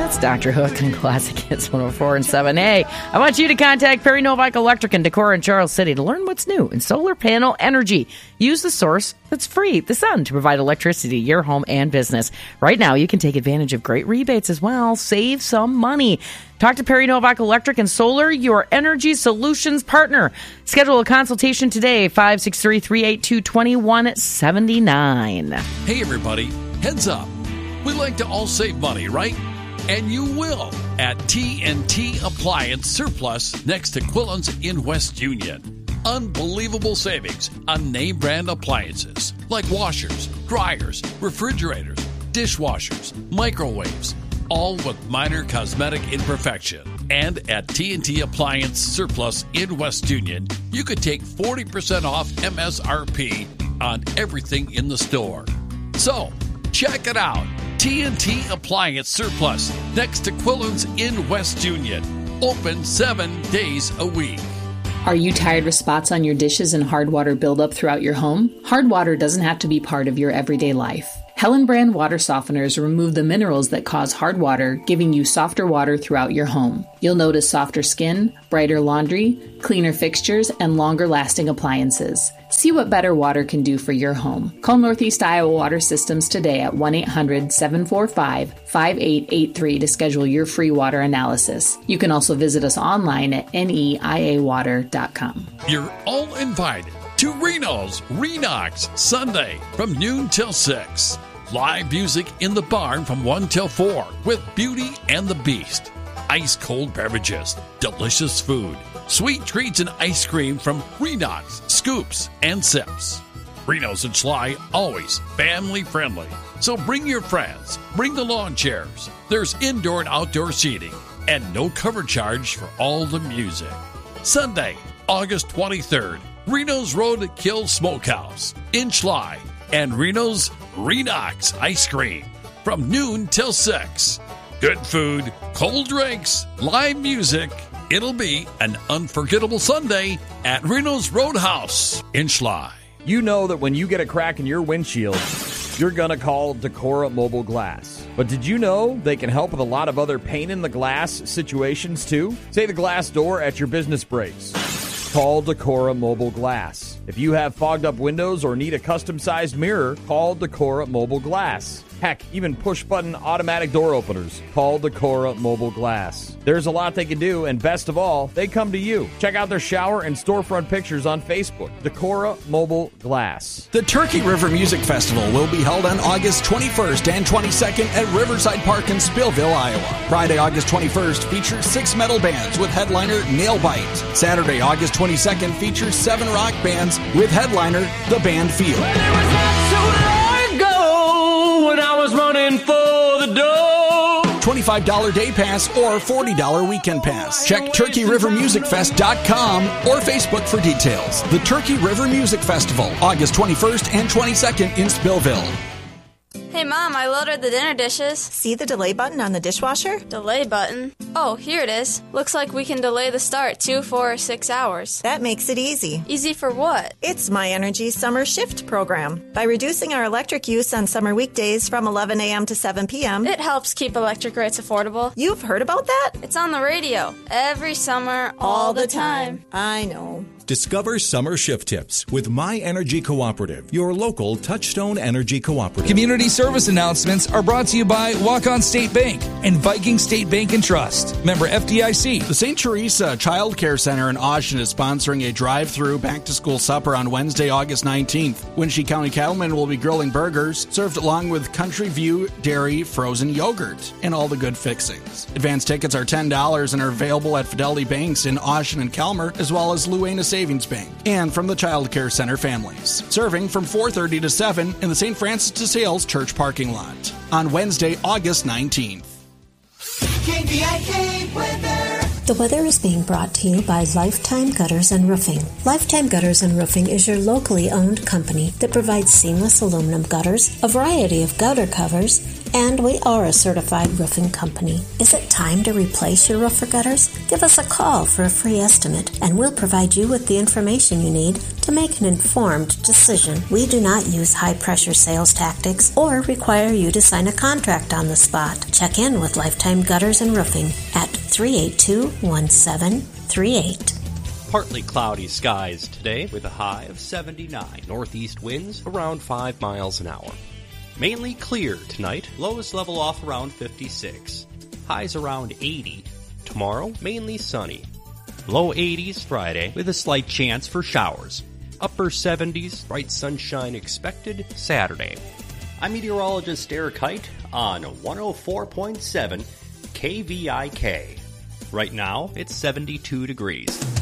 That's Dr. Hook on Classic Hits 104 and 7A. I want you to contact Perry Novak Electric in Decorah and Charles City to learn what's new in solar panel energy. Use the source that's free, the sun, to provide electricity to your home and business. Right now, you can take advantage of great rebates as well. Save some money. Talk to Perry Novak Electric and Solar, your energy solutions partner. Schedule a consultation today, 563-382-2179. Hey, everybody. Heads up. We like to all save money, right? And you will at TNT Appliance Surplus next to Quillen's in West Union. Unbelievable savings on name brand appliances like washers, dryers, refrigerators, dishwashers, microwaves, all with minor cosmetic imperfection. And at TNT Appliance Surplus in West Union, you could take 40% off MSRP on everything in the store. So, check it out. TNT Appliance Surplus next to Quillen's in West Union. Open 7 days a week. Are you tired of spots on your dishes and hard water buildup throughout your home? Hard water doesn't have to be part of your everyday life. Helen Brand water softeners remove the minerals that cause hard water, giving you softer water throughout your home. You'll notice softer skin, brighter laundry, cleaner fixtures, and longer-lasting appliances. See what better water can do for your home. Call Northeast Iowa Water Systems today at 1-800-745-5883 to schedule your free water analysis. You can also visit us online at neiawater.com. You're all invited to Reno's Renox Sunday from noon till 6. Live music in the barn from 1 till 4 with Beauty and the Beast. Ice cold beverages, delicious food, sweet treats and ice cream from Renox, Scoops, and Sips. Reno's and Schley, always family friendly. So bring your friends, bring the lawn chairs. There's indoor and outdoor seating, and no cover charge for all the music. Sunday, August 23rd, Reno's Roadkill Smokehouse in Schley, and Reno's Renox Ice Cream from noon till 6. Good food, cold drinks, live music. It'll be an unforgettable Sunday at Reno's Roadhouse in Schley. You know that when you get a crack in your windshield, you're going to call Decorah Mobile Glass. But did you know they can help with a lot of other pain-in-the-glass situations, too? Say the glass door at your business breaks. Call Decorah Mobile Glass. If you have fogged-up windows or need a custom-sized mirror, call Decorah Mobile Glass. Heck, even push-button automatic door openers. Call Decorah Mobile Glass. There's a lot they can do, and best of all, they come to you. Check out their shower and storefront pictures on Facebook. Decorah Mobile Glass. The Turkey River Music Festival will be held on August 21st and 22nd at Riverside Park in Spillville, Iowa. Friday, August 21st features 6 metal bands with headliner Nailbite. Saturday, August 22nd features 7 rock bands with headliner The Band Field. When I was running for the dough. $25 day pass or $40 weekend pass. Check TurkeyRiverMusicFest.com or Facebook for details. The Turkey River Music Festival, August 21st and 22nd in Spillville. Hey, Mom, I loaded the dinner dishes. See the delay button on the dishwasher? Delay button? Oh, here it is. Looks like we can delay the start 2, 4, or 6 hours. That makes it easy. Easy for what? It's My Energy Summer Shift program. By reducing our electric use on summer weekdays from 11 a.m. to 7 p.m., it helps keep electric rates affordable. You've heard about that? It's on the radio. Every summer, all the time. I know. Discover summer shift tips with My Energy Cooperative, your local Touchstone Energy Cooperative. Community service announcements are brought to you by Walk-On State Bank and Viking State Bank and Trust. Member FDIC. The St. Teresa Child Care Center in Austin is sponsoring a drive-through back-to-school supper on Wednesday, August 19th. Winshee County Cattlemen will be grilling burgers, served along with Country View Dairy frozen yogurt and all the good fixings. Advance tickets are $10 and are available at Fidelity Banks in Austin and Calmer, as well as Luana Savings Bank, and from the Child Care Center families. Serving from 4:30 to 7 in the St. Francis de Sales Church parking lot on Wednesday, August 19th. KVIK weather. The weather is being brought to you by Lifetime Gutters and Roofing. Lifetime Gutters and Roofing is your locally owned company that provides seamless aluminum gutters, a variety of gutter covers, And we are a certified roofing company. Is it time to replace your roof or gutters? Give us a call for a free estimate, and we'll provide you with the information you need to make an informed decision. We do not use high-pressure sales tactics or require you to sign a contract on the spot. Check in with Lifetime Gutters and Roofing at 382-1738. Partly cloudy skies today with a high of 79. Northeast winds around 5 miles an hour. Mainly clear tonight. Lows level off around 56. Highs around 80. Tomorrow, mainly sunny. Low 80s Friday with a slight chance for showers. Upper 70s, bright sunshine expected Saturday. I'm meteorologist Eric Height on 104.7 KVIK. Right now, it's 72 degrees.